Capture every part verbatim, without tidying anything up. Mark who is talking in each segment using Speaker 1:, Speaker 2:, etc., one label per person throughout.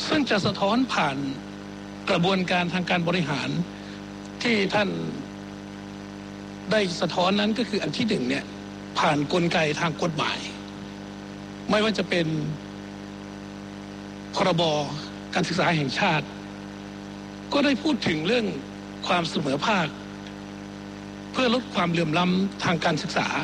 Speaker 1: ซึ่งจะสะท้อนผ่านกระบวนการทางการบริหารที่ท่านได้สะท้อนนั้นก็คืออันที่หนึ่งเนี่ยผ่านกลไกทางกฎหมายไม่ว่าจะเป็นพรบการศึกษาแห่งชาติก็ได้พูดถึงเรื่องความเสมอภาคเพื่อลดความเหลื่อมล้ำทางการศึกษา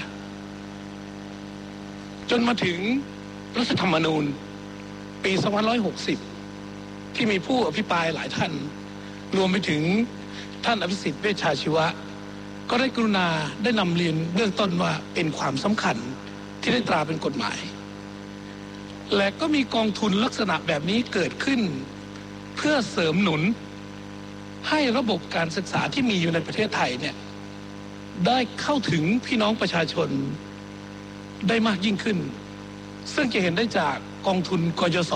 Speaker 1: จนมาถึงรัฐธรรมนูญปีสองพันห้าร้อยหกสิบที่มีผู้อภิปรายหลายท่านรวมไปถึงท่านอภิสิทธิ์เวชชาชีวะก็ได้กรุณาได้นำเรียนเบื้องต้นว่าเป็นความสำคัญที่ได้ตราเป็นกฎหมายและก็มีกองทุนลักษณะแบบนี้เกิดขึ้นเพื่อเสริมหนุนให้ระบบการศึกษาที่มีอยู่ในประเทศไทยเนี่ยได้เข้าถึงพี่น้องประชาชนได้มากยิ่งขึ้นซึ่งจะเห็นได้จากกองทุนกยศ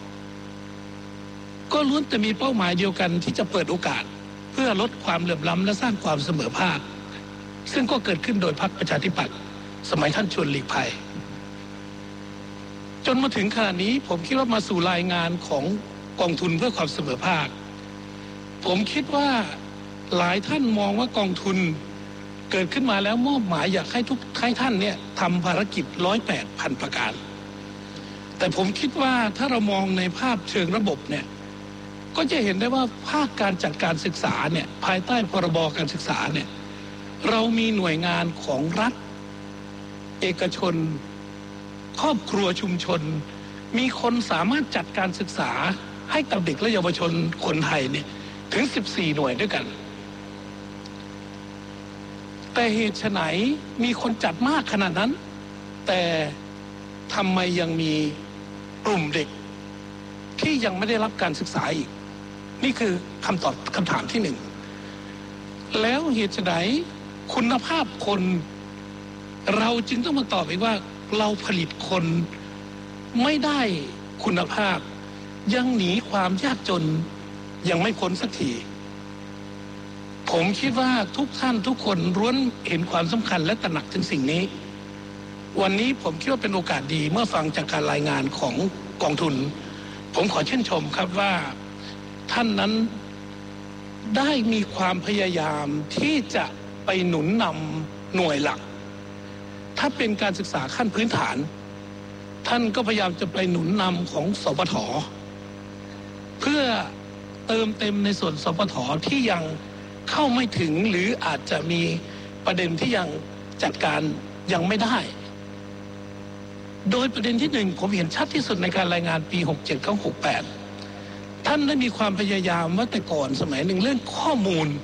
Speaker 1: ก็ล้วนแต่มีเป้าหมายเดียวกันที่จะเปิดโอกาสเพื่อลดความเหลื่อมล้ำและสร้างความเสมอภาคซึ่งก็เกิดขึ้นโดยพรรคประชาธิปัตย์สมัยท่านชวนหลีกภัยจนมาถึงขณะนี้ผมคิดว่ามาสู่รายงานของกองทุนเพื่อความเสมอภาคผมคิดว่าหลายท่านมองว่ากองทุนเกิดขึ้นมาแล้วมอบหมายอยากให้ทุกให้ท่านเนี่ยทำภารกิจร้อยแปดพันประการแต่ผมคิดว่าถ้าเรามองในภาพเชิงระบบเนี่ยก็จะเห็นได้ว่าภาคการจัดการศึกษาเนี่ยภายใต้พรบการศึกษาเนี่ยเรามีหน่วยงานของรัฐเอกชนครอบครัวชุมชนมีคนสามารถจัดการศึกษาให้กับเด็กและเยาวชนคนไทยเนี่ยถึงสิบสี่หน่วยด้วยกันแต่เหตุไฉนมีคนจัดมากขนาดนั้นแต่ทำไมยังมีกลุ่มเด็กที่ยังไม่ได้รับการศึกษาอีกนี่คือคำตอบคำถามที่หนึ่งแล้วเหตุไฉนคุณภาพคนเราจึงต้องมาตอบอีกว่าเราผลิตคนไม่ได้คุณภาพยังหนีความยากจนยังไม่พ้นสักทีผมคิดว่าทุกท่านทุกคนล้วนเห็นความสำคัญและตระหนักถึงสิ่งนี้วันนี้ผมคิดว่าเป็นโอกาสดีเมื่อฟังจากการรายงานของกองทุนผมขอชื่นชมครับว่าท่านนั้นได้มีความพยายามที่จะไปหนุนนำหน่วยหลักถ้าเป็นการศึกษาขั้นพื้นฐานท่านก็พยายามจะไปหนุนนำของสปท.เพื่อเติมเต็มในส่วนสปท.ที่ยังเข้าไม่ถึงหรืออาจจะมีประเด็นที่ยังจัดการยังไม่ได้โดยประเด็นที่หนึ่งผมเห็นชัดที่สุดในการรายงานปีหกเจ็ดกับหกแปดท่านได้มีความพยายามว่าแต่ก่อนสมัยหนึ่งเรื่องข้อมูล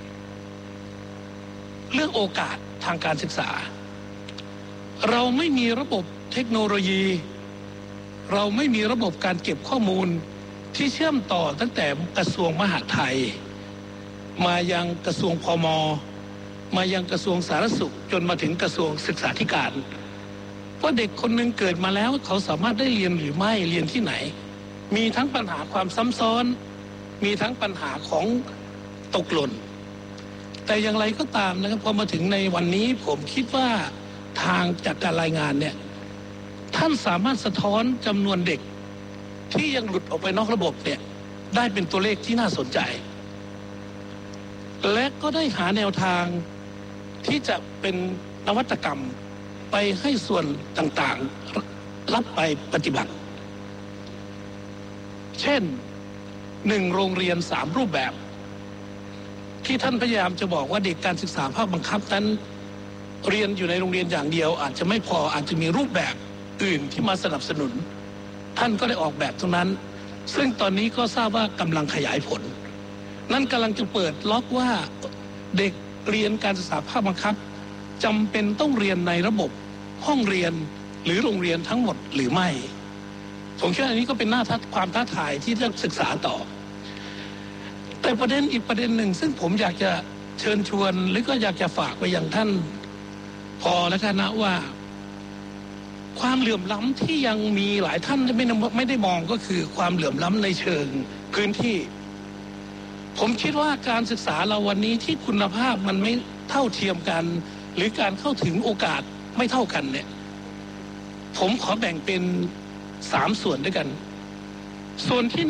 Speaker 1: เรื่องโอกาสทางการศึกษาเราไม่มีระบบเทคโนโลยีเราไม่มีระบบการเก็บข้อมูลที่เชื่อมต่อตั้งแต่กระทรวงมหาดไทยมายังกระทรวงพม.มายังกระทรวงสาธารณสุขจนมาถึงกระทรวงศึกษาธิการว่าเด็กคนหนึ่งเกิดมาแล้วเขาสามารถได้เรียนหรือไม่เรียนที่ไหนมีทั้งปัญหาความซ้ำซ้อนมีทั้งปัญหาของตกหล่นแต่อย่างไรก็ตามนะครับพอมาถึงในวันนี้ผมคิดว่าทางจากการรายงานเนี่ยท่านสามารถสะท้อนจำนวนเด็กที่ยังหลุดออกไปนอกระบบเนี่ยได้เป็นตัวเลขที่น่าสนใจและก็ได้หาแนวทางที่จะเป็นนวัตกรรมไปให้ส่วนต่างๆรับไปปฏิบัติเช่นหนึ่งโรงเรียนสามรูปแบบที่ท่านพยายามจะบอกว่าเด็กการศึกษาภาคบังคับนั้นเรียนอยู่ในโรงเรียนอย่างเดียวอาจจะไม่พออาจจะมีรูปแบบอื่นที่มาสนับสนุนท่านก็ได้ออกแบบตรงนั้นซึ่งตอนนี้ก็ทราบว่ากำลังขยายผลนั่นกำลังจะเปิดล็อกว่าเด็กเรียนการศึกษาภาคบังคับจำเป็นต้องเรียนในระบบห้องเรียนหรือโรงเรียนทั้งหมดหรือไม่ผมคิดว่าอันนี้ก็เป็นหน้าท้าความท้าทายที่ต้องศึกษาต่อแต่ประเด็นอีกประเด็นหนึ่งซึ่งผมอยากจะเชิญชวนหรือก็อยากจะฝากไปยังท่านพอและคณะว่าความเหลื่อมล้ำที่ยังมีหลายท่านไม่ไม่ได้มองก็คือความเหลื่อมล้ำในเชิงพื้นที่ผมคิดว่าการศึกษาเราวันนี้ที่คุณภาพมันไม่เท่าเทียมกันหรือการเข้าถึงโอกาสไม่เท่ากันเนี่ยผมขอแบ่งเป็นสามส่วนด้วยกันส่วนที่